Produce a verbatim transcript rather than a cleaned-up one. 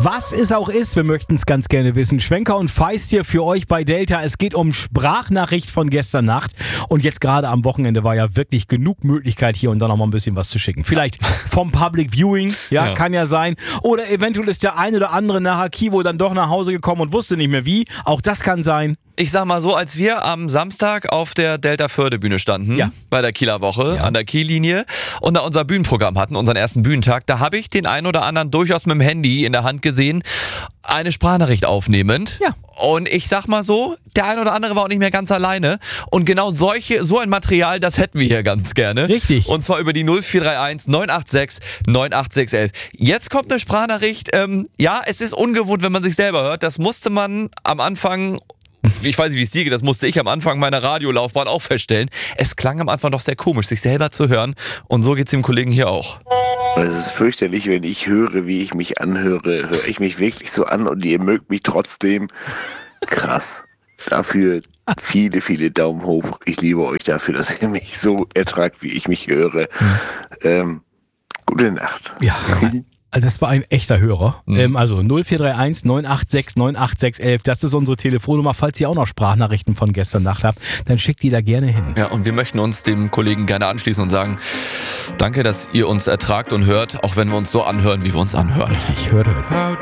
Was es auch ist, wir möchten es ganz gerne wissen. Schwenker und Feist hier für euch bei Delta. Es geht um Sprachnachricht von gestern Nacht. Und jetzt gerade am Wochenende war ja wirklich genug Möglichkeit, hier und da noch mal ein bisschen was zu schicken. Vielleicht vom Public Viewing, ja, ja, kann ja sein. Oder eventuell ist der ein oder andere nachher Kivo dann doch nach Hause gekommen und wusste nicht mehr wie. Auch das kann sein. Ich sag mal so, als wir am Samstag auf der Delta-Förde-Bühne standen, ja. bei der Kieler Woche, ja. an der Kiellinie und da unser Bühnenprogramm hatten, unseren ersten Bühnentag, da habe ich den einen oder anderen durchaus mit dem Handy in der Hand gesehen, eine Sprachnachricht aufnehmend. Ja. Und ich sag mal so, der ein oder andere war auch nicht mehr ganz alleine. Und genau solche, so ein Material, das hätten wir hier ganz gerne. Richtig. Und zwar über die null vier drei eins neun acht sechs neun acht sechs eins. Jetzt kommt eine Sprachnachricht. Ähm, ja, es ist ungewohnt, wenn man sich selber hört. Das musste man am Anfang... Ich weiß nicht, wie es dir geht, das musste ich am Anfang meiner Radiolaufbahn auch feststellen. Es klang am Anfang doch sehr komisch, sich selber zu hören. Und so geht es dem Kollegen hier auch. Es ist fürchterlich, wenn ich höre, wie ich mich anhöre. Höre ich mich wirklich so an und ihr mögt mich trotzdem. Krass. Dafür viele, viele Daumen hoch. Ich liebe euch dafür, dass ihr mich so ertragt, wie ich mich höre. Mhm. Ähm, gute Nacht. Ja. Das war ein echter Hörer. Mhm. Ähm, also null vier drei eins neun acht sechs neun acht sechs eins, das ist unsere Telefonnummer. Falls ihr auch noch Sprachnachrichten von gestern Nacht habt, dann schickt die da gerne hin. Ja, und wir möchten uns dem Kollegen gerne anschließen und sagen, danke, dass ihr uns ertragt und hört, auch wenn wir uns so anhören, wie wir uns anhören. Richtig, hört, hört.